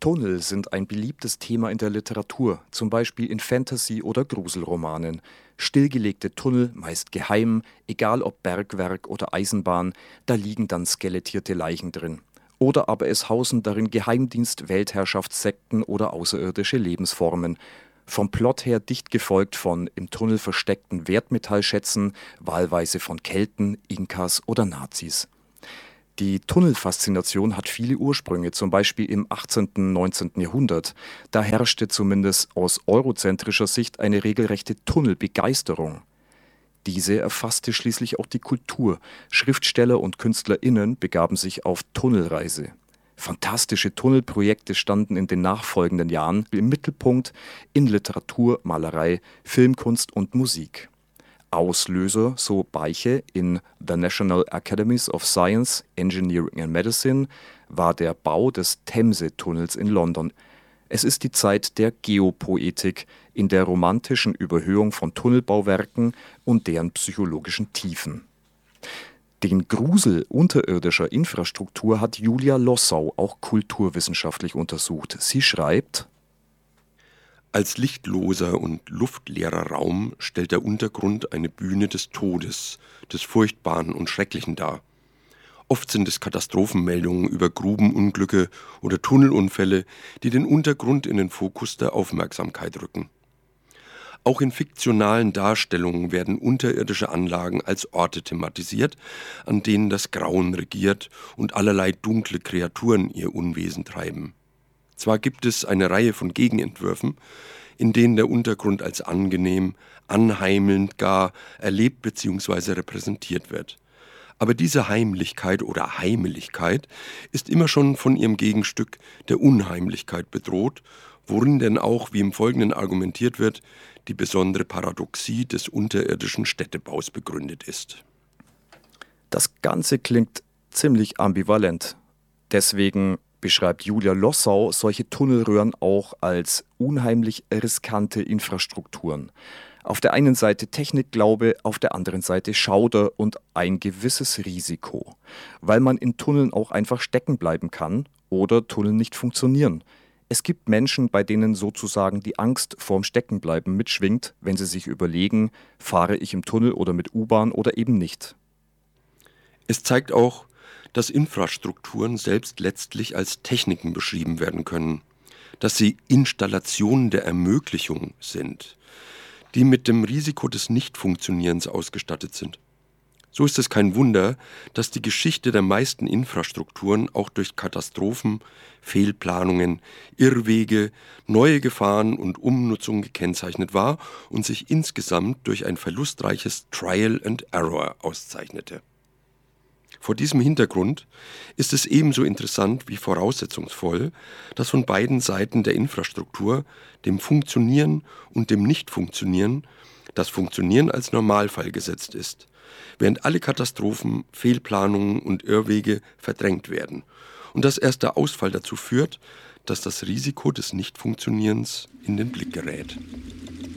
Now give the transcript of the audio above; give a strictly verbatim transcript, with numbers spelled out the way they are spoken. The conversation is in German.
Tunnel sind ein beliebtes Thema in der Literatur, zum Beispiel in Fantasy- oder Gruselromanen. Stillgelegte Tunnel, meist geheim, egal ob Bergwerk oder Eisenbahn, da liegen dann skelettierte Leichen drin. Oder aber es hausen darin Geheimdienst-, Weltherrschaftssekten oder außerirdische Lebensformen. Vom Plot her dicht gefolgt von im Tunnel versteckten Wertmetallschätzen, wahlweise von Kelten, Inkas oder Nazis. Die Tunnelfaszination hat viele Ursprünge, zum Beispiel im achtzehnten., neunzehnten. Jahrhundert. Da herrschte zumindest aus eurozentrischer Sicht eine regelrechte Tunnelbegeisterung. Diese erfasste schließlich auch die Kultur. Schriftsteller und KünstlerInnen begaben sich auf Tunnelreise. Fantastische Tunnelprojekte standen in den nachfolgenden Jahren im Mittelpunkt in Literatur, Malerei, Filmkunst und Musik. Auslöser, so Beiche in The National Academies of Science, Engineering and Medicine, war der Bau des Themse-Tunnels in London. Es ist die Zeit der Geopoetik, in der romantischen Überhöhung von Tunnelbauwerken und deren psychologischen Tiefen. Den Grusel unterirdischer Infrastruktur hat Julia Lossau auch kulturwissenschaftlich untersucht. Sie schreibt: Als lichtloser und luftleerer Raum stellt der Untergrund eine Bühne des Todes, des Furchtbaren und Schrecklichen dar. Oft sind es Katastrophenmeldungen über Grubenunglücke oder Tunnelunfälle, die den Untergrund in den Fokus der Aufmerksamkeit rücken. Auch in fiktionalen Darstellungen werden unterirdische Anlagen als Orte thematisiert, an denen das Grauen regiert und allerlei dunkle Kreaturen ihr Unwesen treiben. Zwar gibt es eine Reihe von Gegenentwürfen, in denen der Untergrund als angenehm, anheimelnd gar erlebt bzw. repräsentiert wird. Aber diese Heimlichkeit oder Heimeligkeit ist immer schon von ihrem Gegenstück der Unheimlichkeit bedroht, worin denn auch, wie im Folgenden argumentiert wird, die besondere Paradoxie des unterirdischen Städtebaus begründet ist. Das Ganze klingt ziemlich ambivalent. Deswegen beschreibt Julia Lossau solche Tunnelröhren auch als unheimlich riskante Infrastrukturen. Auf der einen Seite Technikglaube, auf der anderen Seite Schauder und ein gewisses Risiko. Weil man in Tunneln auch einfach stecken bleiben kann oder Tunnel nicht funktionieren. Es gibt Menschen, bei denen sozusagen die Angst vorm Steckenbleiben mitschwingt, wenn sie sich überlegen, fahre ich im Tunnel oder mit U-Bahn oder eben nicht. Es zeigt auch, dass Infrastrukturen selbst letztlich als Techniken beschrieben werden können, dass sie Installationen der Ermöglichung sind, die mit dem Risiko des Nichtfunktionierens ausgestattet sind. So ist es kein Wunder, dass die Geschichte der meisten Infrastrukturen auch durch Katastrophen, Fehlplanungen, Irrwege, neue Gefahren und Umnutzung gekennzeichnet war und sich insgesamt durch ein verlustreiches Trial and Error auszeichnete. Vor diesem Hintergrund ist es ebenso interessant wie voraussetzungsvoll, dass von beiden Seiten der Infrastruktur, dem Funktionieren und dem Nichtfunktionieren, das Funktionieren als Normalfall gesetzt ist, während alle Katastrophen, Fehlplanungen und Irrwege verdrängt werden und dass erst der Ausfall dazu führt, dass das Risiko des Nichtfunktionierens in den Blick gerät.